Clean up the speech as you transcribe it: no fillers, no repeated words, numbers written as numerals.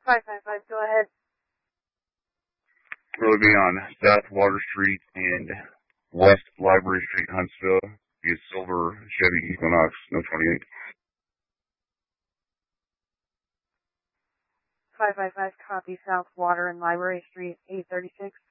555, go ahead. Will be on South Water Street and West Library Street, Huntsville. Be a silver Chevy Equinox, no 28. 555, copy. South Water and Library Street, 836.